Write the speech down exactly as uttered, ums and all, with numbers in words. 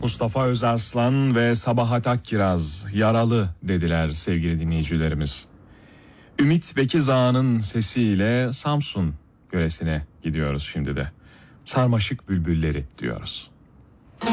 Mustafa Özarslan ve Sabahat Akkiraz yaralı dediler sevgili dinleyicilerimiz. Ümit Bekizağa'nın sesiyle Samsun yöresine gidiyoruz şimdi de. Sarmaşık bülbülleri diyoruz.